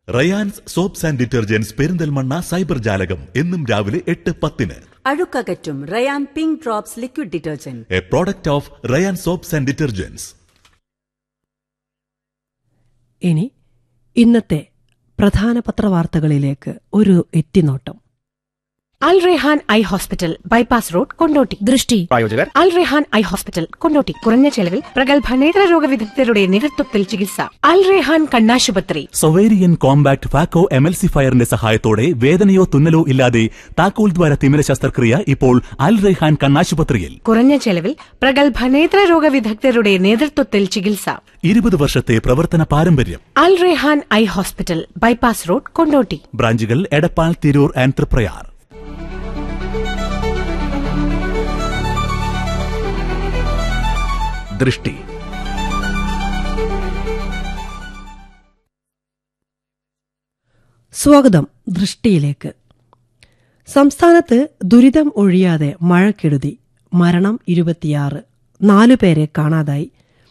Rayan's soaps and detergents Perinthalmanna cyber ജാലകം എന്നും രാവിലെ 8:10. അഴുക്കകറ്റും Ryan pink drops liquid detergent, A product of Ryan soaps and detergents. ഇനി ഇന്നത്തെ പ്രധാന പത്രവാർത്തകളിലേക്ക് ഒരു എത്തിനോട്ടം. അൽ Rehan eye hospital, bypass road, Kondotty. ദൃഷ്ടി പ്രായോജകർ അൽ റെഹാൻ ഐ ഹോസ്പിറ്റൽ, കൊണ്ടോട്ടി. കുറഞ്ഞ ചെലവിൽ പ്രഗത്ഭ നേത്രരോഗ വിദഗ്ധരുടെ നേതൃത്വത്തിൽ ചികിത്സ. അൽ റെഹാൻ കണ്ണാശുപത്രി. സൊവേരിയൻ കോമ്പാക്ട് ഫാക്കോ എമൽസിഫയറിന്റെ സഹായത്തോടെ വേദനയോ തുന്നലോ ഇല്ലാതെ താക്കോൽ ദ്വാര തിമിര ശസ്ത്രക്രിയ ഇപ്പോൾ അൽ റെഹാൻ കണ്ണാശുപത്രിയിൽ. കുറഞ്ഞ ചെലവിൽ പ്രഗത്ഭ നേത്രരോഗ വിദഗ്ധരുടെ നേതൃത്വത്തിൽ ചികിത്സ. 20 വർഷത്തെ പ്രവർത്തന പാരമ്പര്യം. അൽ Rehan eye hospital, bypass road, Kondotty. ബ്രാഞ്ചുകൾ എടപ്പാൾ, തിരൂർ ആൻഡ് തൃപ്രയാർ. ദൃഷ്ടി. സ്വാഗതം ദൃഷ്ടിയിലേക്ക്. സംസ്ഥാനത്ത് ദുരിതം ഒഴിയാതെ മഴക്കെടുതി. മരണം 26, 4 പേരെ കാണാതായി.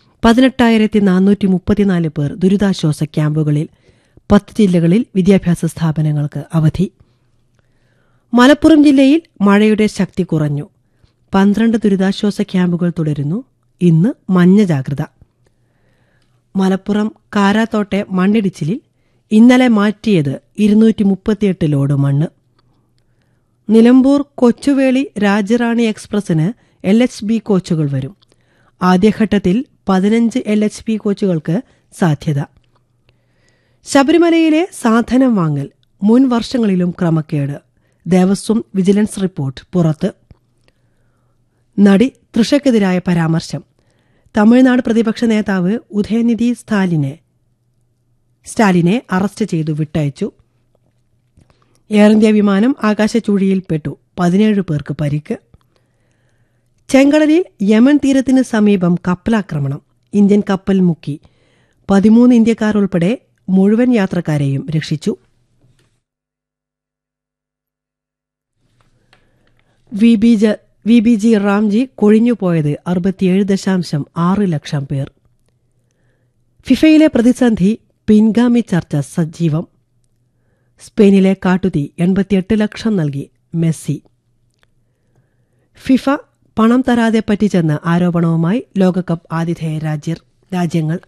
18,434 പേർ ദുരിതാശ്വാസ ക്യാമ്പുകളിൽ. 10 ജില്ലകളിൽ വിദ്യാഭ്യാസ സ്ഥാപനങ്ങൾക്ക് അവധി. മലപ്പുറം ജില്ലയിൽ മഴയുടെ ശക്തി കുറഞ്ഞു. 12 ദുരിതാശ്വാസ ക്യാമ്പുകൾ തുടരുന്നു. ഇന്ന് മഞ്ഞ ജാഗ്രത. മലപ്പുറം കാരാത്തോട്ടെ മണ്ണിടിച്ചിലിൽ ഇന്നലെ മാറ്റിയത് 238 ലോഡ് മണ്ണ്. നിലമ്പൂർ കൊച്ചുവേളി രാജ്യറാണി എക്സ്പ്രസിന് LHB കോച്ചുകൾ വരും. ആദ്യഘട്ടത്തിൽ 15 LHB കോച്ചുകൾക്ക് സാധ്യത. ശബരിമലയിലെ സാധനം വാങ്ങൽ മുൻ വർഷങ്ങളിലും ക്രമക്കേട്. ദേവസ്വം വിജിലൻസ് റിപ്പോർട്ട് പുറത്ത്. നടി തൃഷയ്ക്കെതിരായ പരാമർശം. തമിഴ്നാട് പ്രതിപക്ഷ നേതാവ് ഉദയനിധി സ്റ്റാലിനെ അറസ്റ്റ് ചെയ്തു വിട്ടയച്ചു. എയർ ഇന്ത്യ വിമാനം ആകാശച്ചൂഴിയിൽപ്പെട്ടു. 17 പേർക്ക് പരിക്ക്. ചെങ്കടലിൽ യമൻ തീരത്തിന് സമീപം കപ്പലാക്രമണം. ഇന്ത്യൻ കപ്പൽ മുക്കി. 13 ഇന്ത്യക്കാർ ഉൾപ്പെടെ മുഴുവൻ യാത്രക്കാരെയും രക്ഷിച്ചു. VBG റാംജി കൊഴിഞ്ഞുപോയത് 67.6 ലക്ഷം പേർ. ഫിഫയിലെ പ്രതിസന്ധി പിൻഗാമി ചർച്ച സജീവം. സ്പെയിനിലെ കാട്ടുതീ 88 ലക്ഷം നൽകി മെസ്സി. ഫിഫ പണം തരാതെ പറ്റിച്ചെന്ന ആരോപണവുമായി ലോകകപ്പ് ആതിഥേയ രാജ്യങ്ങൾ.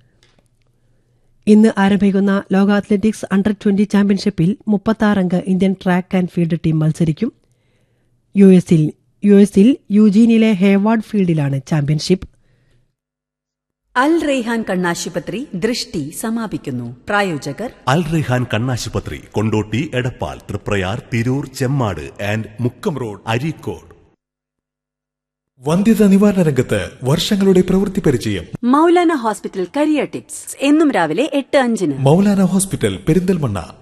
ഇന്ന് ആരംഭിക്കുന്ന ലോക അത്ലറ്റിക്സ് അണ്ടർ 20 ചാമ്പ്യൻഷിപ്പിൽ 36 അംഗ Indian track and field team മത്സരിക്കും. യുഎസിൽ യൂജീനിലെ ഹേവാർഡ് ഫീൽഡിലാണ് ചാമ്പ്യൻഷിപ്പ്. അൽ റെയ്ഹാൻ കണ്ണാശുപത്രി ദൃഷ്ടി സമാപിക്കുന്നു. പ്രായോജകർ അൽ റെയ്ഹാൻ കണ്ണാശുപത്രി, കൊണ്ടോട്ടി, എടപ്പാൾ, തൃപ്രയാർ, തിരൂർ, ചെമ്മാട് ആൻഡ് മുക്കം റോഡ്, അരീക്കോട്. വന്ധ്യതാ നിവാരണ രംഗത്ത് വർഷങ്ങളുടെ പ്രവൃത്തി പരിചയം. മൗലാന ഹോസ്പിറ്റൽ കരിയർ ടിപ്സ് എന്നും രാവിലെ 8:05. മൗലാന ഹോസ്പിറ്റൽ പെരിന്തൽമണ്ണ.